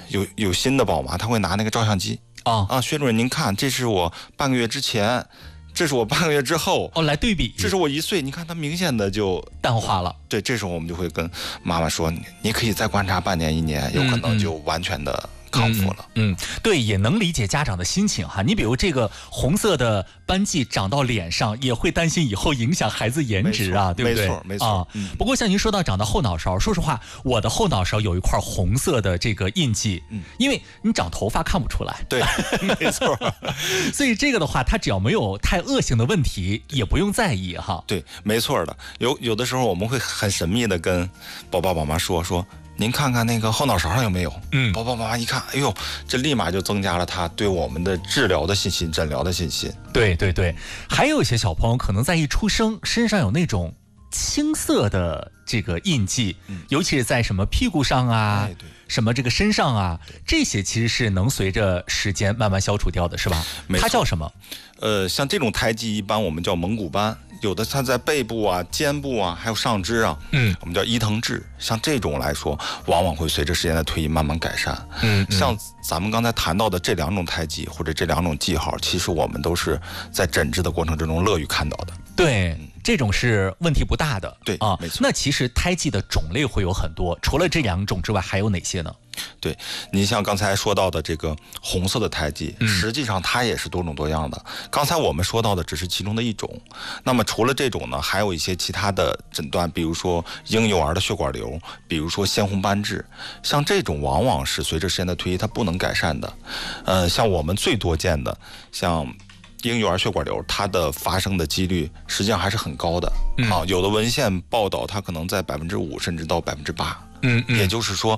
有新的宝妈，他会拿那个照相机薛主任您看，这是我半个月之前，这是我半个月之后来对比， 这是我1岁，你看他明显的就淡化了。 对，这时候我们就会跟妈妈说，你可以再观察半年1年，有可能就完全的康复了。 对，也能理解家长的心情哈。你比如这个红色的斑迹长到脸上，也会担心以后影响孩子颜值啊，对不对？ 没错。 不过像您说到长到后脑勺，说实话，我的后脑勺有一块红色的这个印记，因为你长头发看不出来。 对，没错。 所以这个的话，它只要没有太恶性的问题，也不用在意哈。 对，没错的。有的时候我们会很神秘的跟宝宝宝妈说。您看看那个后脑勺上有没有？宝宝妈妈一看，哎呦，这立马就增加了他对我们的治疗的信心、诊疗的信心。 对，还有一些小朋友可能在一出生身上有那种青色的这个印记，尤其是在什么屁股上啊，什么这个身上啊，这些其实是能随着时间慢慢消除掉的，是吧？它叫什么？ 像这种胎记一般我们叫蒙古斑，有的它在背部啊、肩部啊，还有上肢啊，我们叫伊藤质。像这种来说，往往会随着时间的推移慢慢改善。像咱们刚才谈到的这2种胎记或者这2种记号，其实我们都是在诊治的过程之中乐于看到的。 对，这种是问题不大的。 对没错。 那其实胎记的种类会有很多，除了这2种之外，还有哪些呢？ 对，你像刚才说到的这个红色的胎记，实际上它也是多种多样的。刚才我们说到的只是其中的一种，那么除了这种呢，还有一些其他的诊断，比如说婴幼儿的血管瘤，比如说鲜红斑质，像这种往往是随着时间的推移它不能改善的。像我们最多见的，像婴幼儿血管瘤，它的发生的几率实际上还是很高的。有的文献报道它可能在5%甚至到8%。也就是说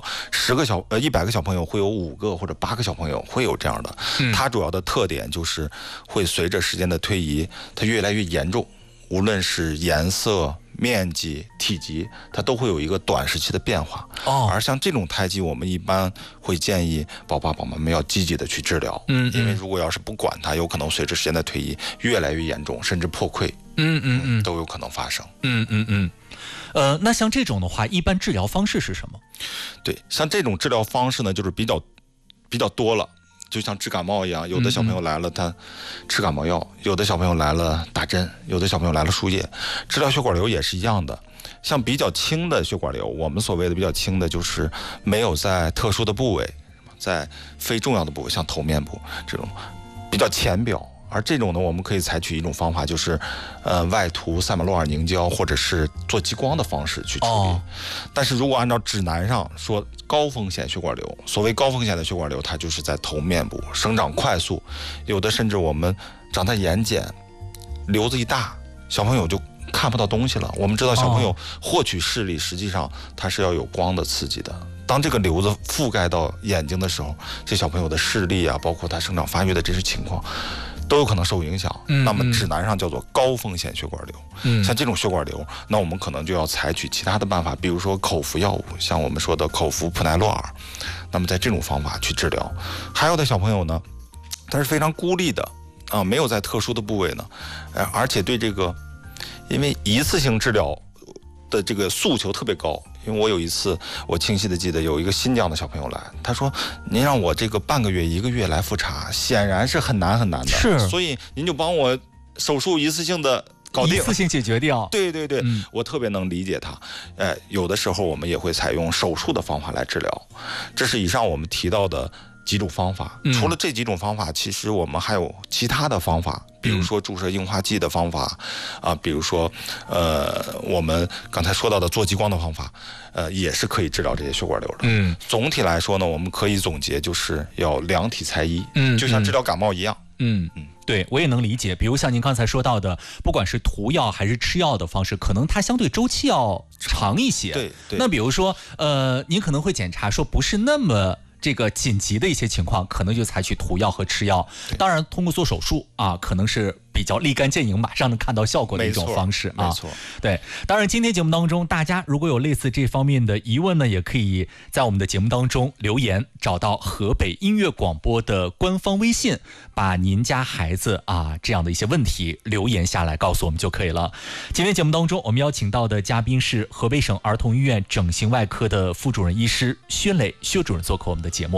100个小朋友会有5个或者8个小朋友会有这样的。它主要的特点就是会随着时间的推移，它越来越严重，无论是颜色、面积、体积，它都会有一个短时期的变化。而像这种胎记，我们一般会建议宝爸宝妈们要积极的去治疗。因为如果要是不管它，有可能随着时间的推移越来越严重，甚至破溃。都有可能发生。 那像这种的话，一般治疗方式是什么？ 对，像这种治疗方式呢，就是比较多了。就像治感冒一样，有的小朋友来了他吃感冒药，有的小朋友来了打针，有的小朋友来了输液。治疗血管瘤也是一样的。像比较轻的血管瘤，我们所谓的比较轻的就是没有在特殊的部位，在非重要的部位，像头面部这种比较浅表。而这种呢，我们可以采取一种方法，就是外涂塞马洛尔凝胶，或者是做激光的方式去处理。但是如果按照指南上说，高风险血管瘤，所谓高风险的血管瘤，它就是在头面部生长快速，有的甚至我们长在眼睑，瘤子一大，小朋友就看不到东西了。我们知道小朋友获取视力，实际上它是要有光的刺激的。当这个瘤子覆盖到眼睛的时候，这小朋友的视力啊，包括他生长发育的真实情况，都有可能受影响。那么指南上叫做高风险血管瘤。像这种血管瘤，那我们可能就要采取其他的办法，比如说口服药物，像我们说的口服普奈洛尔，那么在这种方法去治疗。还有的小朋友呢，他是非常孤立的啊，没有在特殊的部位呢，而且对这个因为一次性治疗的这个诉求特别高。因为我有一次，我清晰的记得有一个新疆的小朋友来，他说：“您让我这个半个月、1个月来复查，显然是很难的。 是， 所以您就帮我手术一次性的搞定， 一次性解决掉。” 对，我特别能理解他。有的时候我们也会采用手术的方法来治疗。这是以上我们提到的几种方法。除了这几种方法，其实我们还有其他的方法。比如说注射硬化剂的方法啊，比如说我们刚才说到的做激光的方法，也是可以治疗这些血管瘤的。总体来说呢，我们可以总结就是要量体裁衣，就像治疗感冒一样。 对，我也能理解。比如像您刚才说到的，不管是涂药还是吃药的方式，可能它相对周期要长一些。 对。 那比如说您可能会检查说不是那么这个紧急的一些情况，可能就采取涂药和吃药。当然，通过做手术啊，可能是比较立竿见影，马上能看到效果的一种方式啊。 没错。 对，当然今天节目当中，大家如果有类似这方面的疑问呢，也可以在我们的节目当中留言，找到河北音乐广播的官方微信，把您家孩子啊这样的一些问题留言下来，告诉我们就可以了。今天节目当中，我们邀请到的嘉宾是河北省儿童医院整形外科的副主任医师薛磊薛主任做客我们的节目。